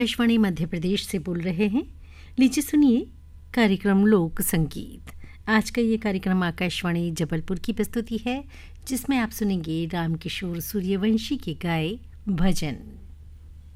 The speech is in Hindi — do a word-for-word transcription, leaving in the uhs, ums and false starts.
आकाशवाणी मध्य प्रदेश से बोल रहे हैं। लीजिए सुनिए कार्यक्रम लोक संगीत। आज का ये कार्यक्रम आकाशवाणी जबलपुर की प्रस्तुति है, जिसमें आप सुनेंगे रामकिशोर सूर्यवंशी के गाए भजन।